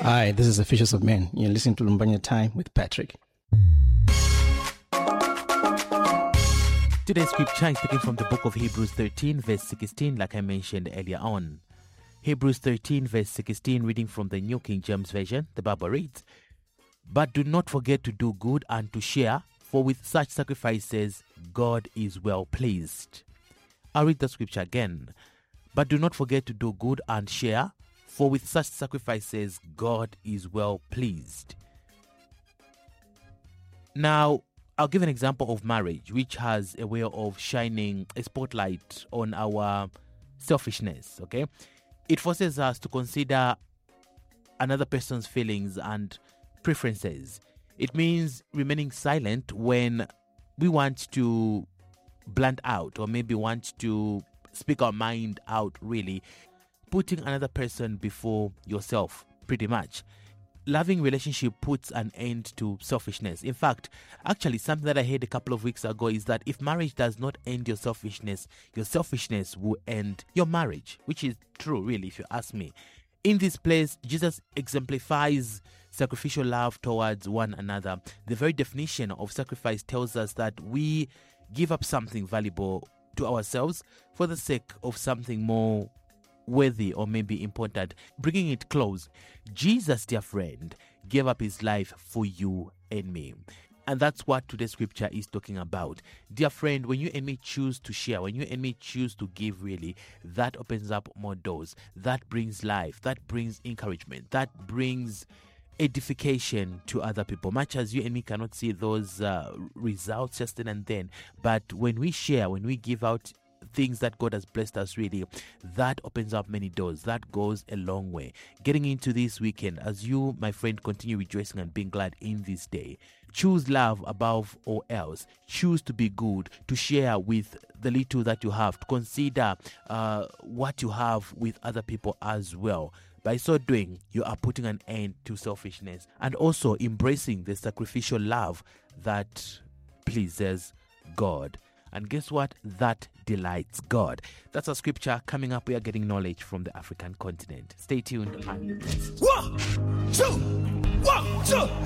Hi, this is the Fishes of Men. You're listening to Lumbanya Time with Patrick. Today's scripture is taken from the book of Hebrews 13, verse 16, like I mentioned earlier on. Hebrews 13, verse 16, reading from the New King James Version, the Bible reads, "But do not forget to do good and to share, for with such sacrifices God is well pleased." I'll read the scripture again. "But do not forget to do good and share, for with such sacrifices God is well pleased." Now, I'll give an example of marriage, which has a way of shining a spotlight on our selfishness, okay? It forces us to consider another person's feelings and preferences. It means remaining silent when we want to blunt out or maybe want to speak our mind out, really. Putting another person before yourself, pretty much. Loving relationship puts an end to selfishness. In fact, actually, something that I heard a couple of weeks ago is that if marriage does not end your selfishness will end your marriage, which is true, really, if you ask me. In this place, Jesus exemplifies sacrificial love towards one another. The very definition of sacrifice tells us that we give up something valuable to ourselves for the sake of something more worthy or maybe important. Bringing it close, Jesus, dear friend, gave up his life for you and me. And that's what today's scripture is talking about. Dear friend, when you and me choose to share, when you and me choose to give, really, that opens up more doors. That brings life. That brings encouragement. That brings edification to other people. Much as you and me cannot see those results just then and then, but when we share, when we give out things that God has blessed us, really, that opens up many doors. That goes a long way. Getting into this weekend, as you, my friend, continue rejoicing and being glad in this day, choose love above all else. Choose to be good, to share with the little that you have, to consider what you have with other people as well. By so doing, you are putting an end to selfishness and also embracing the sacrificial love that pleases God. And guess what? That delights God. That's our scripture. Coming up, we are getting knowledge from the African continent. Stay tuned and be blessed. 1, 2, 1, 2.